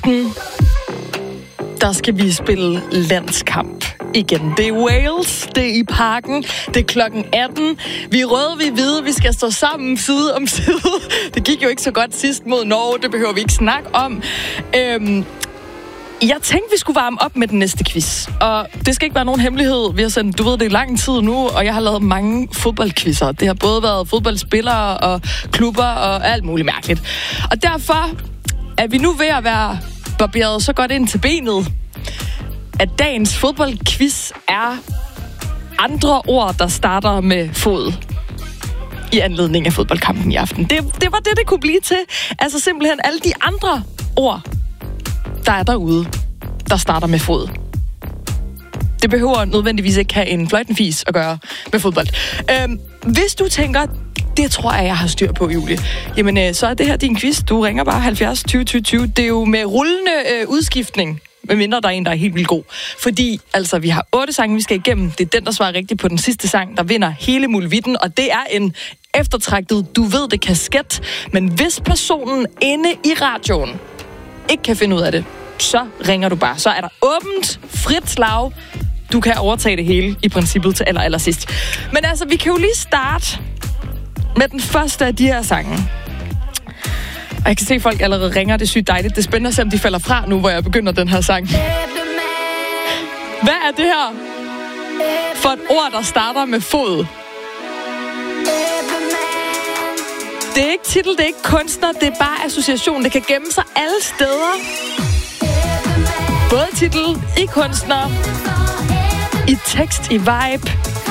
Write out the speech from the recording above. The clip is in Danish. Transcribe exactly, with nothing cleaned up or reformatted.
aften, der skal vi spille landskamp igen. Det er Wales, det er i Parken, det er klokken atten. Vi er røde, vi er hvide, vi skal stå sammen side om side. Det gik jo ikke så godt sidst mod Norge, det behøver vi ikke snakke om. Øhm, jeg tænkte, vi skulle varme op med den næste quiz. Og det skal ikke være nogen hemmelighed. Vi har sendt, du ved, det er lang tid nu, og jeg har lavet mange fodboldquizzer. Det har både været fodboldspillere og klubber og alt muligt mærkeligt. Og derfor er vi nu ved at være barberet så godt ind til benet, at dagens fodboldquiz er andre ord, der starter med fod i anledning af fodboldkampen i aften. Det, det var det, det kunne blive til. Altså simpelthen alle de andre ord, der er derude, der starter med fod. Det behøver nødvendigvis ikke have en fløjtenfis at gøre med fodbold. Øhm, hvis du tænker, det tror jeg, jeg har styr på, Julie, jamen øh, så er det her din quiz. Du ringer bare halvfjerds tyve tyve tyve. Det er jo med rullende øh, udskiftning, medmindre der er en, der er helt vildt god. Fordi altså, vi har otte sange, vi skal igennem. Det er den, der svarer rigtigt på den sidste sang, der vinder hele muligheden. Og det er en eftertragtet, du ved det, kasket. Men hvis personen inde i radioen ikke kan finde ud af det, så ringer du bare. Så er der åbent, frit slag. Du kan overtage det hele i princippet til aller, aller sidst. Men altså, vi kan jo lige starte med den første af de her sange. Og jeg kan se, at folk allerede ringer. Det er sygt dejligt. Det er spændende at se, om de falder fra nu, hvor jeg begynder den her sang. Hvad er det her for et ord, der starter med fod? Det er ikke titel, det er ikke kunstner, det er bare association. Det kan gemme sig alle steder. Både titel, i kunstner, i tekst, i vibe.